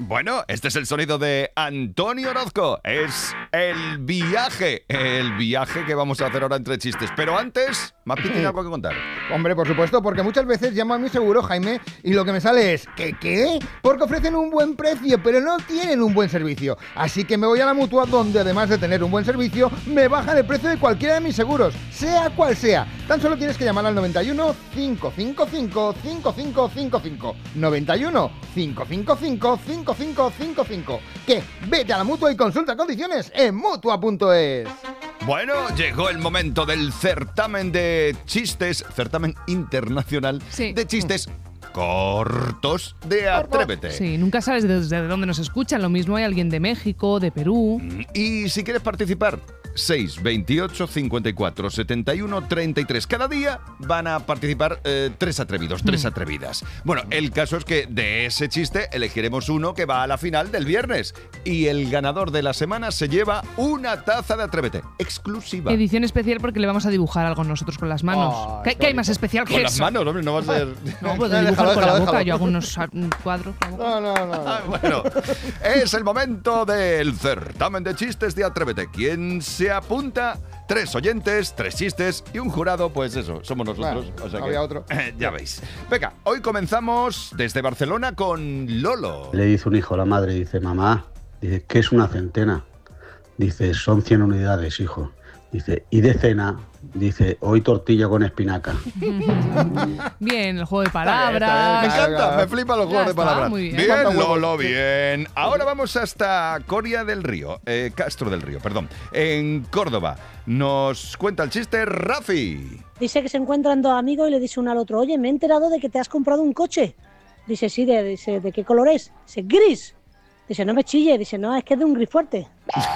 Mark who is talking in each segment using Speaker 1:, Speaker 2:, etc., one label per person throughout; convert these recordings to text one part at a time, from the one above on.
Speaker 1: Bueno, este es el sonido de Antonio Orozco. Es el viaje que vamos a hacer ahora entre chistes. Pero antes, Maspi tiene algo que contar.
Speaker 2: Hombre, por supuesto, porque muchas veces llamo a mi seguro, Jaime, y lo que me sale es ¿qué? Porque ofrecen un buen precio, pero no tienen un buen servicio. Así que me voy a la Mutua, donde además de tener un buen servicio, me bajan el precio de cualquiera de mis seguros, sea cual sea. Tan solo tienes que llamar al 91 555 5555. 91 555 5555. Que vete a la Mutua y consulta condiciones en Mutua.es.
Speaker 1: Bueno, llegó el momento del certamen de chistes, certamen internacional de chistes cortos de Atrévete.
Speaker 3: Sí, nunca sabes desde dónde nos escuchan. Lo mismo hay alguien de México, de Perú.
Speaker 1: Y si quieres participar, 6, 28, 54, 71, 33. Cada día van a participar 3 atrevidos, 3 atrevidas. Bueno, el caso es que de ese chiste elegiremos uno que va a la final del viernes. Y el ganador de la semana se lleva una taza de Atrévete, exclusiva.
Speaker 3: Edición especial porque le vamos a dibujar algo nosotros con las manos. ¿Qué hay más especial que
Speaker 1: con
Speaker 3: eso?
Speaker 1: las manos, hombre, no va a ser...
Speaker 3: No, puedo dibujar con la boca. Yo hago unos cuadros con la boca.
Speaker 2: No.
Speaker 1: Bueno, es el momento del certamen de chistes de Atrévete. ¿Quién se apunta? 3 oyentes, 3 chistes y un jurado, pues eso, somos nosotros.
Speaker 2: Bueno,
Speaker 1: o sea
Speaker 2: había
Speaker 1: que,
Speaker 2: otro.
Speaker 1: Ya veis. Venga, hoy comenzamos desde Barcelona con Lolo.
Speaker 4: Le dice un hijo a la madre, dice, mamá, dice, ¿qué es una centena? Dice, son 100 unidades, hijo. Dice, ¿y de cena? Dice, hoy tortilla con espinaca.
Speaker 3: Bien, el juego de palabras.
Speaker 1: Me encanta, me flipan los juegos de palabras.
Speaker 3: Muy bien.
Speaker 1: Bien, Lolo, bien. Ahora vamos hasta Coria del Río, Castro del Río, perdón, en Córdoba. Nos cuenta el chiste Rafi.
Speaker 5: Dice que se encuentran 2 amigos y le dice uno al otro, oye, me he enterado de que te has comprado un coche. Dice, sí, dice, ¿de qué color es? Dice, gris. Dice, no me chille. Dice, no, es que es de un gris fuerte.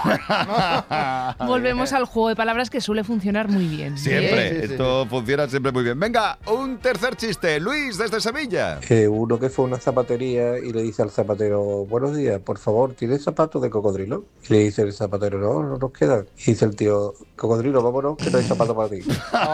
Speaker 3: Volvemos al juego de palabras que suele funcionar muy bien.
Speaker 1: Siempre, esto funciona siempre muy bien. Venga, un tercer chiste. Luis, desde Sevilla.
Speaker 6: Uno que fue a una zapatería y le dice al zapatero, buenos días, por favor, ¿tienes zapatos de cocodrilo? Y le dice el zapatero, no nos quedan. Y dice el tío, cocodrilo, vámonos, que no hay zapatos para ti.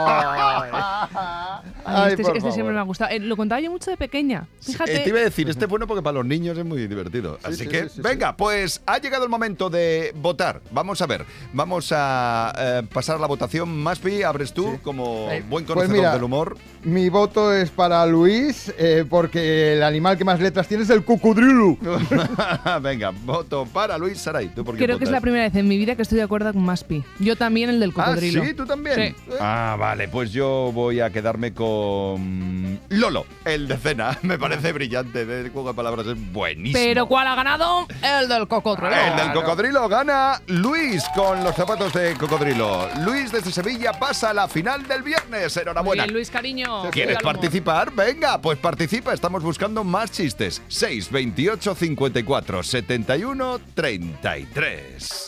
Speaker 3: Este siempre me ha gustado. Lo contaba yo mucho de pequeña. Fíjate.
Speaker 1: Te iba a decir, este es bueno porque para los niños es muy divertido. Así que, venga, pues ha llegado el momento de votar. Vamos a ver, vamos a pasar la votación. Maspi, abres tú como buen conocedor
Speaker 2: pues mira,
Speaker 1: del humor.
Speaker 2: Mi voto es para Luis, porque el animal que más letras tiene es el cocodrilo.
Speaker 1: Venga, voto para Luis. Saray, ¿tú por qué
Speaker 3: Creo
Speaker 1: votas?
Speaker 3: que es la primera vez en mi vida que estoy de acuerdo con Maspi. Yo también el del cocodrilo.
Speaker 1: ¿Ah, sí? ¿Tú también?
Speaker 3: Sí.
Speaker 1: Vale, pues yo voy a quedarme con Lolo, el de cena. Me parece brillante, el juego de palabras es buenísimo.
Speaker 3: ¿Pero cuál ha ganado? El del cocodrilo.
Speaker 1: El del cocodrilo gana Luis con los zapatos de cocodrilo. Luis desde Sevilla pasa a la final del viernes. Enhorabuena.
Speaker 3: Muy bien, Luis, cariño.
Speaker 1: ¿Quieres participar? Venga, pues participa. Estamos buscando más chistes. 6, 28, 54, 71, 33.